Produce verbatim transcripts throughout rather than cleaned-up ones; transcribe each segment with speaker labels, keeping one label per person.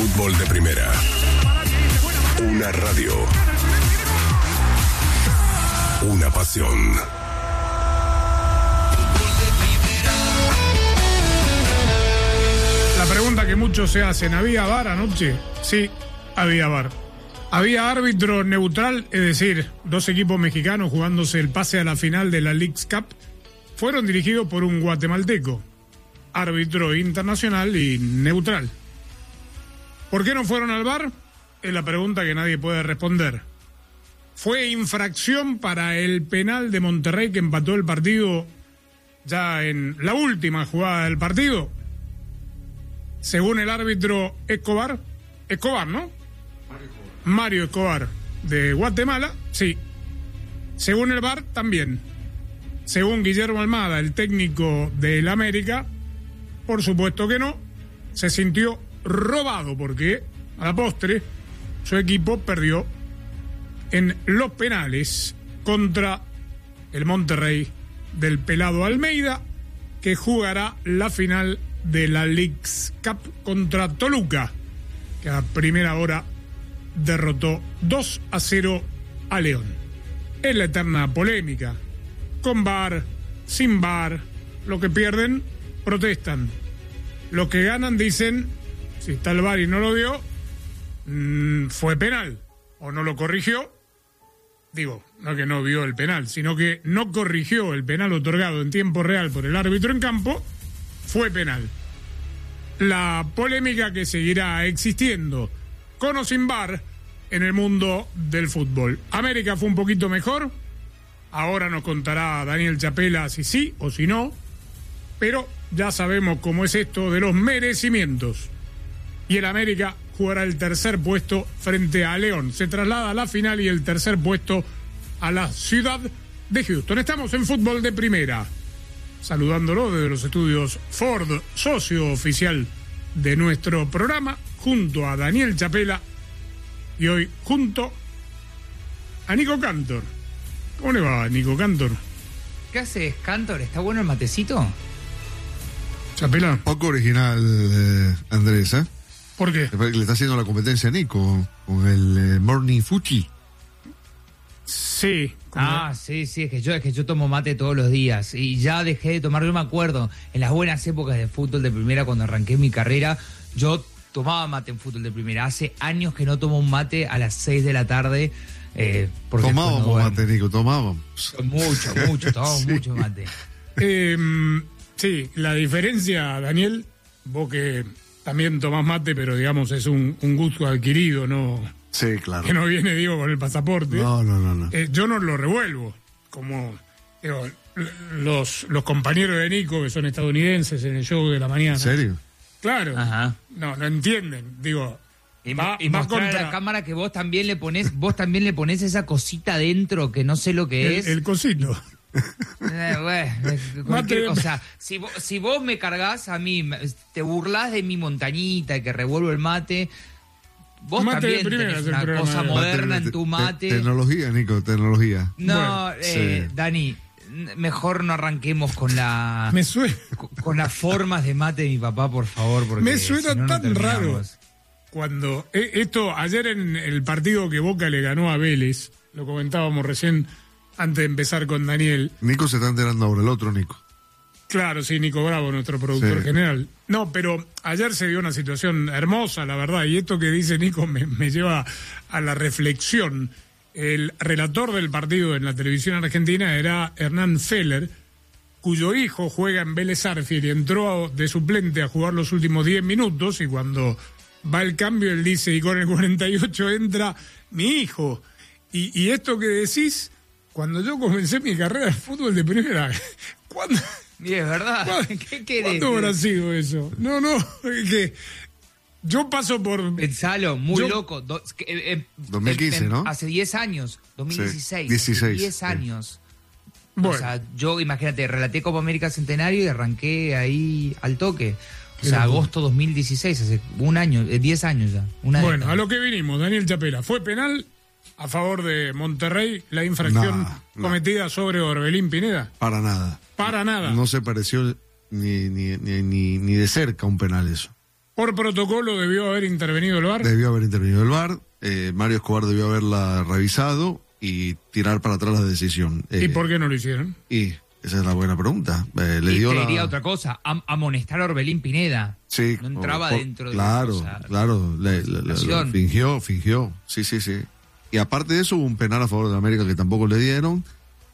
Speaker 1: Fútbol de Primera. Una radio. Una pasión.
Speaker 2: La pregunta que muchos se hacen, ¿había V A R anoche? Sí, había V A R. Había árbitro neutral, es decir, dos equipos mexicanos jugándose el pase a la final de la Leagues Cup fueron dirigidos por un guatemalteco, árbitro internacional y neutral. ¿Por qué no fueron al V A R? Es la pregunta que nadie puede responder. ¿Fue infracción para el penal de Monterrey que empató el partido ya en la última jugada del partido? Según el árbitro Escobar, Escobar, ¿no? Mario Escobar, de Guatemala, sí. Según el V A R, también. Según Guillermo Almada, el técnico del América, por supuesto que no. Se sintió robado porque, a la postre, su equipo perdió en los penales contra el Monterrey del pelado Almeida, que jugará la final de la Leagues Cup contra Toluca, que a primera hora derrotó dos a cero a León. Es la eterna polémica. Con V A R, sin V A R, los que pierden protestan. Los que ganan dicen, si está el V A R y no lo vio, mmm, fue penal, o no lo corrigió. Digo, no que no vio el penal, sino que no corrigió el penal otorgado en tiempo real por el árbitro en campo, fue penal. La polémica que seguirá existiendo, con o sin V A R, en el mundo del fútbol. América fue un poquito mejor, ahora nos contará Daniel Chapela si sí o si no, pero ya sabemos cómo es esto de los merecimientos. Y el América jugará el tercer puesto frente a León. Se traslada a la final y el tercer puesto a la ciudad de Houston. Estamos en Fútbol de Primera, saludándolo desde los estudios Ford, socio oficial de nuestro programa, junto a Daniel Chapela y hoy junto a Nico Cantor. ¿Cómo le va, Nico Cantor?
Speaker 3: ¿Qué haces, Cantor? ¿Está bueno el matecito?
Speaker 2: Chapela.
Speaker 4: Poco original, eh, Andrés, ¿eh?
Speaker 2: ¿Por qué?
Speaker 4: Le está haciendo la competencia a Nico con el eh, Morning Fuchi.
Speaker 2: Sí.
Speaker 3: Ah, sí, sí, es que yo es que yo tomo mate todos los días y ya dejé de tomar. Yo me acuerdo, en las buenas épocas de fútbol de primera, cuando arranqué mi carrera, yo tomaba mate en fútbol de primera. Hace años que no tomo un mate a las seis de la tarde. Eh, porque
Speaker 4: tomábamos no mate, Nico, tomábamos.
Speaker 3: Mucho, mucho, tomábamos sí. mucho mate.
Speaker 2: Eh, sí, la diferencia, Daniel, vos que también tomás mate, pero digamos es un, un gusto adquirido, ¿no?
Speaker 4: Sí, claro.
Speaker 2: Que no viene, digo, con el pasaporte.
Speaker 4: No, no, no. no.
Speaker 2: Eh, yo no lo revuelvo. Como digo, los, los compañeros de Nico, que son estadounidenses en el show de la mañana.
Speaker 4: ¿En serio?
Speaker 2: Claro.
Speaker 3: Ajá.
Speaker 2: No, no entienden. Digo,
Speaker 3: y,
Speaker 2: va,
Speaker 3: y
Speaker 2: va
Speaker 3: mostrar
Speaker 2: contra...
Speaker 3: a la cámara que vos también le ponés, vos también le ponés esa cosita adentro que no sé lo que
Speaker 2: el,
Speaker 3: es.
Speaker 2: El cosito.
Speaker 3: Eh, bueno, cualquier cosa. Si vos, si vos me cargas a mí, te burlás de mi montañita y que revuelvo el mate, vos
Speaker 2: mate
Speaker 3: también
Speaker 2: primera,
Speaker 3: tenés una cosa
Speaker 2: de...
Speaker 3: moderna
Speaker 4: mate,
Speaker 3: en tu mate.
Speaker 4: Te, tecnología, Nico, tecnología.
Speaker 3: No,
Speaker 4: bueno,
Speaker 3: eh,
Speaker 4: sí.
Speaker 3: Dani, mejor no arranquemos con la
Speaker 2: me suena...
Speaker 3: con, con las formas de mate de mi papá, por favor, porque
Speaker 2: me suena
Speaker 3: si no,
Speaker 2: tan
Speaker 3: no
Speaker 2: raro cuando eh, esto ayer en el partido que Boca le ganó a Vélez, lo comentábamos recién antes de empezar con Daniel.
Speaker 4: Nico se está enterando ahora, el otro Nico.
Speaker 2: Claro, sí, Nico Bravo, nuestro productor
Speaker 4: sí.
Speaker 2: general. No, pero ayer se dio una situación hermosa, la verdad, y esto que dice Nico me, me lleva a la reflexión. El relator del partido en la televisión argentina era Hernán Feller, cuyo hijo juega en Vélez Sarsfield y entró de suplente a jugar los últimos diez minutos, y cuando va el cambio él dice, y con el cuarenta y ocho entra mi hijo. Y, y esto que decís, cuando yo comencé mi carrera de fútbol de primera, ¿cuándo?
Speaker 3: Y es verdad. ¿Qué querés?
Speaker 2: ¿Cuándo habrá sido eso? No, no, es que yo paso por...
Speaker 3: Pensalo, muy
Speaker 2: yo...
Speaker 3: loco. Do, eh, eh,
Speaker 4: dos mil quince,
Speaker 3: eh,
Speaker 4: ¿no?
Speaker 3: Hace diez años, dos mil dieciséis.
Speaker 4: Sí, dieciséis.
Speaker 3: diez años.
Speaker 2: Bueno.
Speaker 3: O sea, yo, imagínate, relaté Copa América Centenario y arranqué ahí al toque. O sea, agosto dos mil dieciséis, hace un año, eh, diez años ya. Una
Speaker 2: bueno,
Speaker 3: década.
Speaker 2: a lo que vinimos, Daniel Chapela. ¿Fue penal a favor de Monterrey la infracción
Speaker 4: no, no.
Speaker 2: cometida sobre Orbelín Pineda?
Speaker 4: Para nada.
Speaker 2: Para nada.
Speaker 4: No se pareció ni, ni, ni, ni, ni de cerca un penal eso.
Speaker 2: Por protocolo debió haber intervenido el V A R.
Speaker 4: Debió haber intervenido el V A R. Eh, Mario Escobar debió haberla revisado y tirar para atrás la decisión. Eh,
Speaker 2: ¿Y por qué no lo hicieron?
Speaker 4: Y esa es la buena pregunta. Eh, le
Speaker 3: y
Speaker 4: dio
Speaker 3: te
Speaker 4: la...
Speaker 3: diría otra cosa, am- amonestar a Orbelín Pineda.
Speaker 4: Sí,
Speaker 3: no entraba
Speaker 4: por-
Speaker 3: dentro de
Speaker 4: claro,
Speaker 3: o sea,
Speaker 4: claro, le- le- le-
Speaker 3: acción.
Speaker 4: fingió, fingió, sí, sí, sí. Y aparte de eso hubo un penal a favor de América que tampoco le dieron,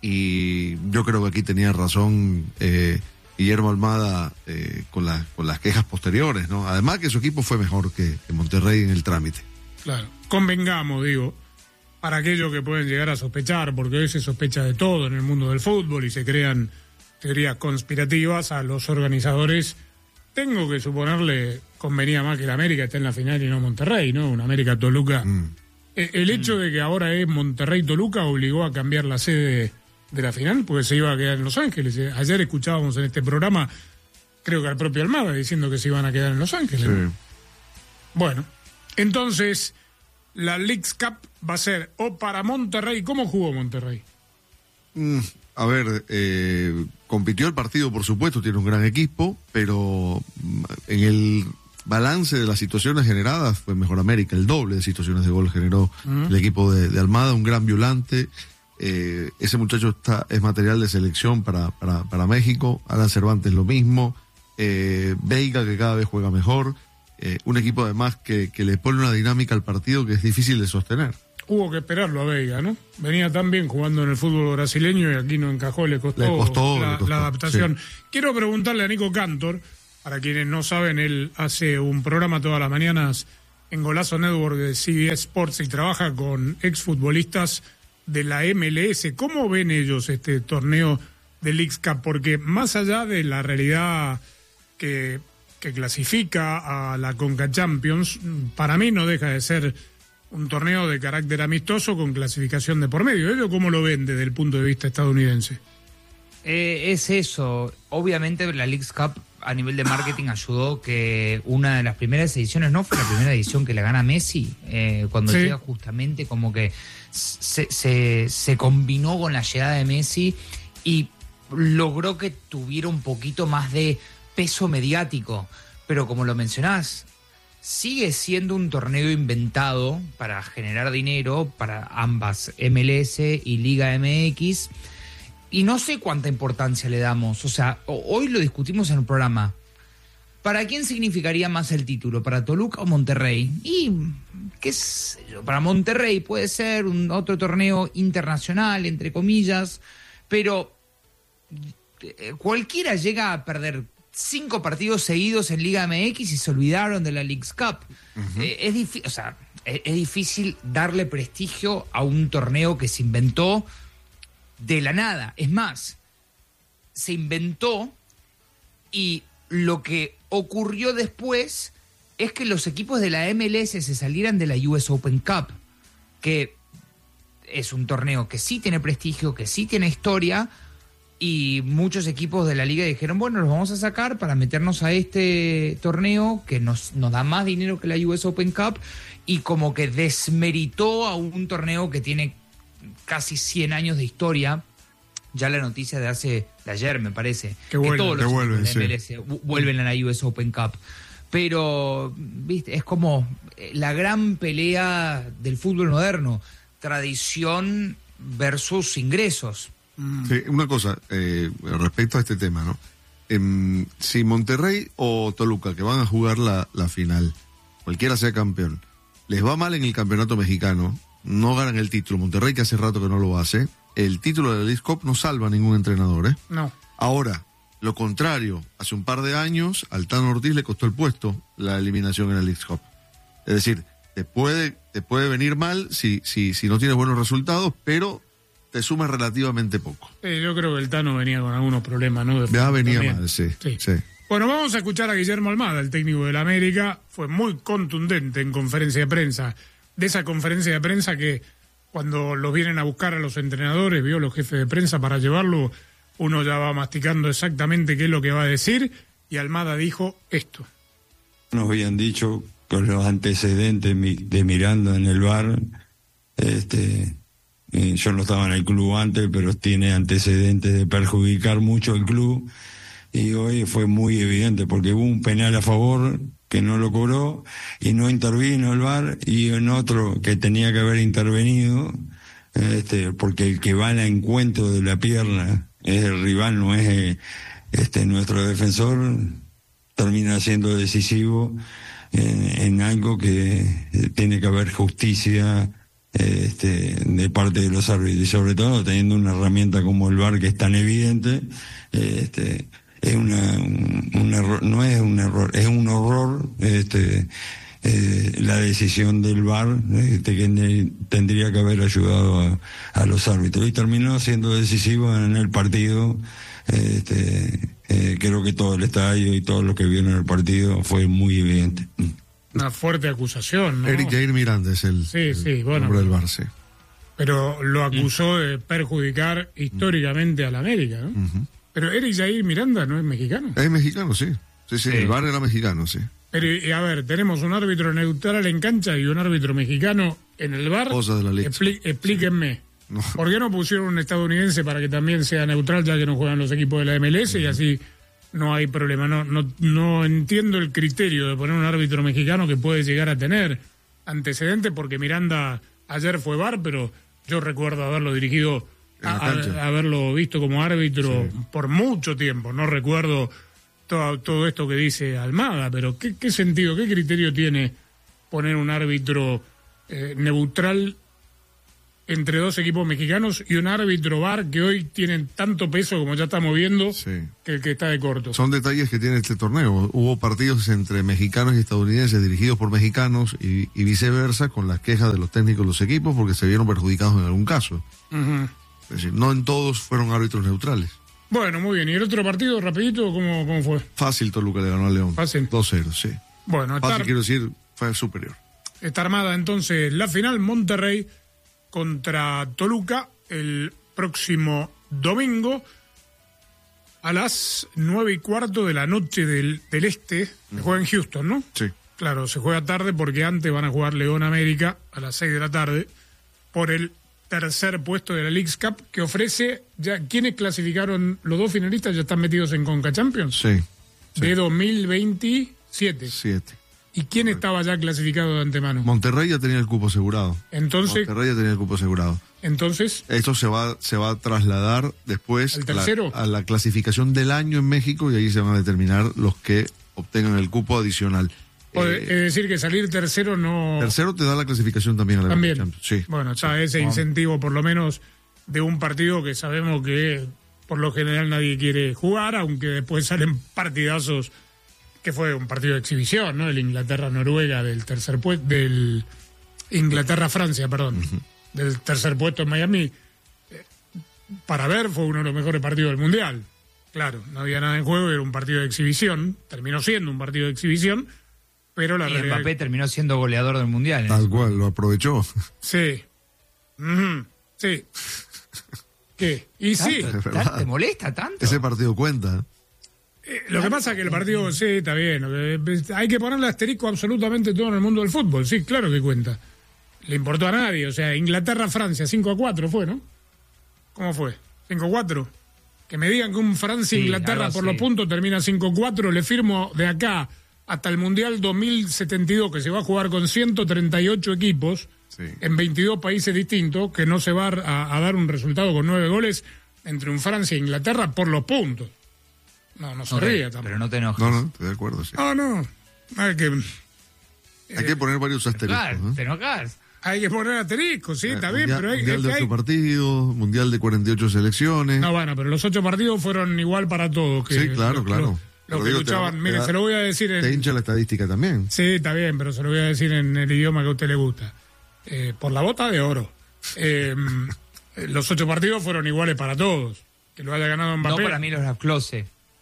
Speaker 4: y yo creo que aquí tenía razón eh, Guillermo Almada eh, con, la, con las quejas posteriores, ¿no? Además que su equipo fue mejor que, que Monterrey en el trámite.
Speaker 2: Claro, convengamos, digo, para aquellos que pueden llegar a sospechar, porque hoy se sospecha de todo en el mundo del fútbol y se crean teorías conspirativas, a los organizadores tengo que suponerle convenía más que la América esté en la final y no Monterrey, ¿no? Una América-Toluca.
Speaker 4: Mm.
Speaker 2: Eh, El hecho de que ahora es Monterrey-Toluca obligó a cambiar la sede de la final, porque se iba a quedar en Los Ángeles. Eh, Ayer escuchábamos en este programa, creo que al propio Almada, diciendo que se iban a quedar en Los Ángeles.
Speaker 4: Sí.
Speaker 2: Bueno, entonces la Leagues Cup va a ser o para Monterrey. ¿Cómo jugó Monterrey?
Speaker 4: Mm, a ver, eh, compitió el partido, por supuesto, tiene un gran equipo, pero mm, en el balance de las situaciones generadas fue mejor América. El doble de situaciones de gol generó
Speaker 2: Uh-huh.
Speaker 4: el equipo de, de Almada, un gran violante. Eh, ese muchacho está es material de selección para, para, para México. Alan Cervantes lo mismo. Eh, Veiga, que cada vez juega mejor. Eh, un equipo además que, que le pone una dinámica al partido que es difícil de sostener.
Speaker 2: Hubo que esperarlo a Veiga, ¿no? Venía tan bien jugando en el fútbol brasileño y aquí no encajó, le costó,
Speaker 4: Le costó,
Speaker 2: la,
Speaker 4: le costó,
Speaker 2: la adaptación. Quiero preguntarle a Nico Cantor, para quienes no saben, él hace un programa todas las mañanas en Golazo Network de C B S Sports y trabaja con exfutbolistas de la M L S. ¿Cómo ven ellos este torneo de Leagues Cup? Porque más allá de la realidad que, que clasifica a la Conca Champions, para mí no deja de ser un torneo de carácter amistoso con clasificación de por medio. ¿Ellos cómo lo ven desde el punto de vista estadounidense?
Speaker 3: Eh, es eso. Obviamente la Leagues Cup a nivel de marketing ayudó que una de las primeras ediciones, no fue la primera edición que la gana Messi, eh, cuando
Speaker 2: Sí.
Speaker 3: llega justamente como que se, se, se combinó con la llegada de Messi y logró que tuviera un poquito más de peso mediático. Pero como lo mencionás, sigue siendo un torneo inventado para generar dinero para ambas, M L S y Liga M X, y no sé cuánta importancia le damos. O sea, hoy lo discutimos en el programa. ¿Para quién significaría más el título? ¿Para Toluca o Monterrey? Y, qué sé yo, para Monterrey puede ser un otro torneo internacional, entre comillas, pero eh, cualquiera llega a perder cinco partidos seguidos en Liga M X y se olvidaron de la Leagues Cup. Uh-huh. Eh, es difícil, o sea, es, es difícil darle prestigio a un torneo que se inventó de la nada. Es más, se inventó y lo que ocurrió después es que los equipos de la M L S se salieran de la U S Open Cup, que es un torneo que sí tiene prestigio, que sí tiene historia, y muchos equipos de la liga dijeron, bueno, los vamos a sacar para meternos a este torneo que nos, nos da más dinero que la U S Open Cup, y como que desmeritó a un torneo que tiene casi cien años de historia. Ya la noticia de hace de ayer, me parece,
Speaker 2: que, vuelven,
Speaker 3: que todos los
Speaker 4: que vuelven,
Speaker 3: de la M L S sí. vuelven a la U S Open Cup. Pero, viste, es como la gran pelea del fútbol moderno, tradición versus ingresos.
Speaker 4: Sí, una cosa, eh, respecto a este tema, ¿no? Eh, si Monterrey o Toluca, que van a jugar la, la final, cualquiera sea campeón, les va mal en el campeonato mexicano, no ganan el título, Monterrey, que hace rato que no lo hace, el título de la Leagues Cup no salva a ningún entrenador, ¿eh?
Speaker 2: No.
Speaker 4: Ahora, lo contrario, hace un par de años, al Tano Ortiz le costó el puesto la eliminación en la Leagues Cup. Es decir, te puede, te puede venir mal si, si, si no tienes buenos resultados, pero te suma relativamente poco.
Speaker 2: Eh, yo creo que el Tano venía con algunos problemas, ¿no? De
Speaker 4: ya venía
Speaker 2: también.
Speaker 4: mal, sí,
Speaker 2: sí.
Speaker 4: sí.
Speaker 2: Bueno, vamos a escuchar a Guillermo Almada, el técnico del América. Fue muy contundente en conferencia de prensa. De esa conferencia de prensa que cuando los vienen a buscar a los entrenadores, vio los jefes de prensa para llevarlo, uno ya va masticando exactamente qué es lo que va a decir, y Almada dijo esto.
Speaker 5: Nos habían dicho con los antecedentes de Miranda en el V A R, este, eh, yo no estaba en el club antes, pero tiene antecedentes de perjudicar mucho el club, y hoy fue muy evidente porque hubo un penal a favor que no lo cobró, y no intervino el V A R, y en otro que tenía que haber intervenido, este, porque el que va al encuentro de la pierna es el rival, no es eh, este nuestro defensor, termina siendo decisivo en, en algo que eh, tiene que haber justicia este, de parte de los árbitros, y sobre todo teniendo una herramienta como el V A R que es tan evidente, este, es una, un, un error, no es un error, es un horror, este, eh, la decisión del V A R, este, que ne, tendría que haber ayudado a, a los árbitros, y terminó siendo decisivo en el partido. Este, eh, creo que todo el estadio y todo lo que vieron en el partido fue muy evidente.
Speaker 2: Una fuerte acusación, ¿no?
Speaker 4: Eric Jair Miranda es el,
Speaker 2: Sí,
Speaker 4: el
Speaker 2: sí, bueno.
Speaker 4: nombre del V A R, sí.
Speaker 2: Pero lo acusó de perjudicar históricamente a la América, ¿no?
Speaker 4: Ujú.
Speaker 2: Pero Eric Jair Miranda no es mexicano.
Speaker 4: Es mexicano, sí. Sí, sí,
Speaker 3: Sí.
Speaker 4: el V A R era mexicano, sí.
Speaker 2: Pero, y a ver, tenemos un árbitro neutral en cancha y un árbitro mexicano en el V A R.
Speaker 4: Cosas de la Liga.
Speaker 2: Expli- explíquenme.
Speaker 4: No.
Speaker 2: ¿Por qué no pusieron un estadounidense para que también sea neutral, ya que no juegan los equipos de la M L S, y así no hay problema? No, no, no entiendo el criterio de poner un árbitro mexicano que puede llegar a tener antecedentes, porque Miranda ayer fue V A R, pero yo recuerdo haberlo dirigido,
Speaker 4: En la
Speaker 2: a-
Speaker 4: cancha.
Speaker 2: a- haberlo visto como árbitro por mucho tiempo. No recuerdo todo, todo esto que dice Almada, pero ¿qué, qué sentido, qué criterio tiene poner un árbitro eh, neutral entre dos equipos mexicanos y un árbitro V A R que hoy tienen tanto peso, como ya estamos viendo,
Speaker 4: Sí.
Speaker 2: que el que está de corto?
Speaker 4: Son detalles que tiene este torneo. Hubo partidos entre mexicanos y estadounidenses dirigidos por mexicanos y, y viceversa, con las quejas de los técnicos de los equipos porque se vieron perjudicados en algún caso.
Speaker 2: Ujú.
Speaker 4: Es decir, no en todos fueron árbitros neutrales.
Speaker 2: Bueno, muy bien. ¿Y el otro partido, rapidito, cómo, cómo fue?
Speaker 4: Fácil Toluca le ganó a León.
Speaker 2: Fácil.
Speaker 4: dos cero, sí.
Speaker 2: Bueno, está,
Speaker 4: Fácil quiero decir, fue superior.
Speaker 2: está armada entonces la final, Monterrey contra Toluca, el próximo domingo a las nueve y cuarto de la noche del, del este. Se juega en Houston, ¿no?
Speaker 4: Sí.
Speaker 2: Claro, se juega tarde porque antes van a jugar León América a las seis de la tarde por el tercer puesto de la Leagues Cup, que ofrece ya quienes clasificaron, los dos finalistas ya están metidos en Conca Champions
Speaker 4: Sí.
Speaker 2: de dos mil veintisiete.
Speaker 4: Siete.
Speaker 2: ¿Y quién estaba ya clasificado de antemano?
Speaker 4: Monterrey ya tenía el cupo asegurado.
Speaker 2: Entonces,
Speaker 4: Monterrey ya tenía el cupo asegurado.
Speaker 2: entonces,
Speaker 4: Esto se va, se va a trasladar después
Speaker 2: ¿Al
Speaker 4: a la,
Speaker 2: tercero?
Speaker 4: a la clasificación del año en México, y ahí se van a determinar los que obtengan el cupo adicional.
Speaker 2: puede-
Speaker 4: Eh,
Speaker 2: es decir que salir tercero no...
Speaker 4: tercero te da la clasificación también a la
Speaker 2: También.
Speaker 4: Champions. Sí.
Speaker 2: Bueno, ya ese incentivo por lo menos de un partido que sabemos que por lo general nadie quiere jugar, aunque después salen partidazos, que fue un partido de exhibición, ¿no? El Inglaterra-Noruega del tercer puesto, del Inglaterra-Francia, perdón, del tercer puesto en Miami. Eh, Para ver, fue uno de los mejores partidos del Mundial. Claro, no había nada en juego, era un partido de exhibición, terminó siendo un partido de exhibición, pero la
Speaker 3: Y
Speaker 2: realidad...
Speaker 3: Mbappé terminó siendo goleador del Mundial. ¿eh?
Speaker 4: Tal cual, lo aprovechó.
Speaker 2: Sí. Ujú, sí. ¿Qué? Y sí.
Speaker 3: ¿Tanto?
Speaker 4: es verdad.
Speaker 3: ¿Te molesta tanto?
Speaker 4: Ese partido cuenta.
Speaker 2: Eh, Lo que pasa es que el partido, sí, está bien. lo que- Hay que ponerle asterisco a absolutamente todo en el mundo del fútbol. Sí, claro que cuenta. Le importó a nadie. O sea, Inglaterra-Francia, cinco a cuatro fue, ¿no? ¿Cómo fue? ¿cinco a cuatro? Que me digan que un Francia-Inglaterra
Speaker 3: algo
Speaker 2: por
Speaker 3: así.
Speaker 2: los puntos termina cinco a cuatro. Le firmo de acá hasta el Mundial dos mil setenta y dos, que se va a jugar con ciento treinta y ocho equipos
Speaker 4: Sí.
Speaker 2: en veintidós países distintos, que no se va a, a dar un resultado con nueve goles entre un Francia e Inglaterra por los puntos. No, no se
Speaker 3: Ok,
Speaker 2: ría tampoco.
Speaker 3: pero no te enojes.
Speaker 4: No, no, estoy de acuerdo, sí.
Speaker 2: No, no. Hay que,
Speaker 4: Hay que poner varios asteriscos.
Speaker 3: Claro,
Speaker 4: ¿no?
Speaker 3: te enojas.
Speaker 2: hay que poner asterisco, sí, está bien,
Speaker 4: mundial,
Speaker 2: pero hay,
Speaker 4: mundial
Speaker 2: es
Speaker 4: de
Speaker 2: que hay-
Speaker 4: ocho partidos, mundial de cuarenta y ocho selecciones.
Speaker 2: No, bueno, pero los ocho partidos fueron igual para todos. Que
Speaker 4: Sí, claro,
Speaker 2: los-
Speaker 4: claro.
Speaker 2: Los, los
Speaker 4: Pero
Speaker 2: que
Speaker 4: digo, te
Speaker 2: luchaban,
Speaker 4: da-
Speaker 2: mire,
Speaker 4: te da-
Speaker 2: se lo voy a decir
Speaker 4: Te
Speaker 2: en...
Speaker 4: hincha la estadística también.
Speaker 2: Sí, está bien, pero se lo voy a decir en el idioma que a usted le gusta. Eh, por la bota de oro. Eh, los ocho partidos fueron iguales para todos. Que lo haya ganado
Speaker 3: No
Speaker 2: Mbappé.
Speaker 3: para mí los Klose.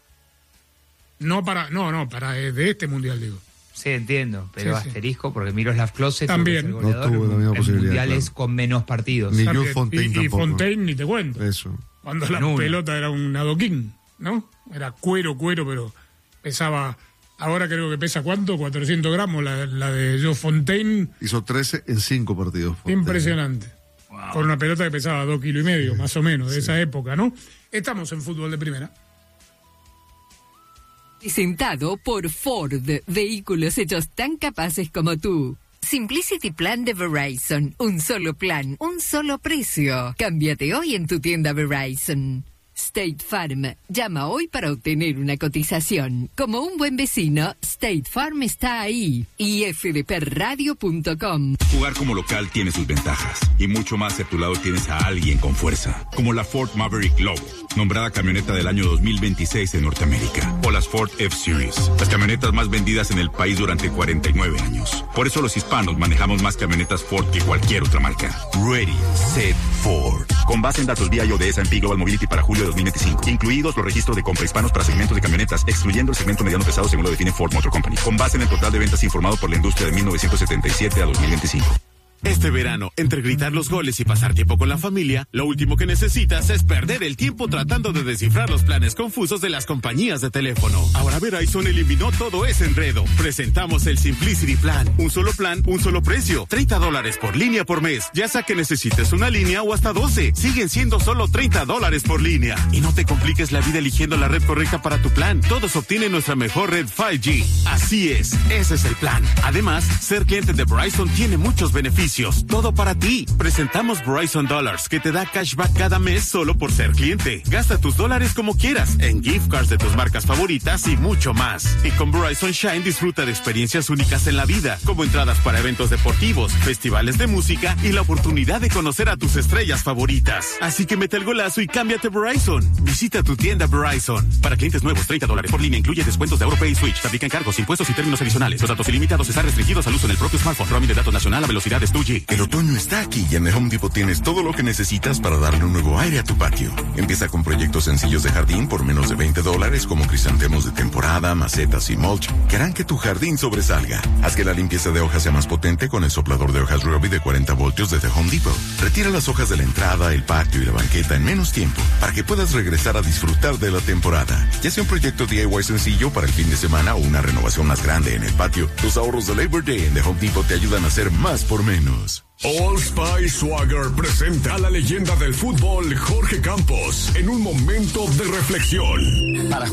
Speaker 2: No para, no, no, para eh, de este mundial, digo.
Speaker 3: Sí, entiendo, pero
Speaker 2: Sí, sí.
Speaker 3: asterisco porque Miroslav Klose
Speaker 2: También.
Speaker 3: tuvo que ser
Speaker 4: No
Speaker 3: goleador
Speaker 4: tuvo la
Speaker 3: en-
Speaker 4: misma
Speaker 3: en
Speaker 4: posibilidad,
Speaker 3: mundiales
Speaker 4: claro.
Speaker 3: con menos partidos.
Speaker 4: Ni
Speaker 2: También.
Speaker 4: Jules Fontaine
Speaker 2: y, y
Speaker 4: tampoco.
Speaker 2: Fontaine ni te cuento.
Speaker 4: Eso.
Speaker 2: Cuando la
Speaker 3: Nuna.
Speaker 2: pelota era un adoquín, ¿no? Era cuero, cuero, pero pesaba... Ahora creo que pesa ¿cuánto? cuatrocientos gramos la, la de Joe Fontaine.
Speaker 4: Hizo trece en cinco partidos. Fontaine.
Speaker 2: Impresionante. Con una pelota que pesaba dos kilos y medio, más o menos, de esa época, ¿no? Estamos en fútbol de primera.
Speaker 6: Presentado por Ford, vehículos hechos tan capaces como tú. Simplicity Plan de Verizon, un solo plan, un solo precio. Cámbiate hoy en tu tienda Verizon. State Farm, llama hoy para obtener una cotización. Como un buen vecino, State Farm está ahí. y f d p radio punto com.
Speaker 7: Jugar como local tiene sus ventajas, y mucho más si a tu lado tienes a alguien con fuerza, como la Ford Maverick Lobo, nombrada camioneta del año dos mil veintiséis en Norteamérica, o las Ford F-Series, las camionetas más vendidas en el país durante cuarenta y nueve años. Por eso los hispanos manejamos más camionetas Ford que cualquier otra marca. Ready, Set, Ford. Con base en datos vía I O de S and P Global Mobility para julio de dos mil veinticinco, incluidos los registros de compra hispanos para segmentos de camionetas, excluyendo el segmento mediano pesado según lo define Ford Motor Company, con base en el total de ventas informado por la industria de mil novecientos setenta y siete a dos mil veinticinco.
Speaker 8: Este verano, entre gritar los goles y pasar tiempo con la familia, lo último que necesitas es perder el tiempo tratando de descifrar los planes confusos de las compañías de teléfono. Ahora Verizon eliminó todo ese enredo. Presentamos el Simplicity Plan. Un solo plan, un solo precio. treinta dólares por línea por mes. Ya sea que necesites una línea o hasta doce. Siguen siendo solo treinta dólares por línea. Y no te compliques la vida eligiendo la red correcta para tu plan. Todos obtienen nuestra mejor red cinco G. Así es, ese es el plan. Además, ser cliente de Verizon tiene muchos beneficios. Todo para ti. Presentamos Verizon Dollars, que te da cashback cada mes solo por ser cliente. Gasta tus dólares como quieras, en gift cards de tus marcas favoritas y mucho más. Y con Verizon Shine disfruta de experiencias únicas en la vida, como entradas para eventos deportivos, festivales de música y la oportunidad de conocer a tus estrellas favoritas. Así que mete el golazo y cámbiate Verizon. Visita tu tienda Verizon. Para clientes nuevos, treinta dólares por línea, incluye descuentos de AuroPay y Switch. Se aplican cargos, impuestos y términos adicionales. Los datos ilimitados están restringidos al uso en el propio smartphone. Roaming de datos nacional a velocidades dos G.
Speaker 1: El otoño está aquí y en The Home Depot tienes todo lo que necesitas para darle un nuevo aire a tu patio. Empieza con proyectos sencillos de jardín por menos de veinte dólares, como crisantemos de temporada, macetas y mulch, que harán que tu jardín sobresalga. Haz que la limpieza de hojas sea más potente con el soplador de hojas Ryobi de cuarenta voltios de The Home Depot. Retira las hojas de la entrada, el patio y la banqueta en menos tiempo para que puedas regresar a disfrutar de la temporada. Ya sea un proyecto D I Y sencillo para el fin de semana o una renovación más grande en el patio, los ahorros de Labor Day en The Home Depot te ayudan a hacer más por menos.
Speaker 9: Old Spice Swagger presenta a la leyenda del fútbol Jorge Campos en un momento de reflexión.
Speaker 10: Para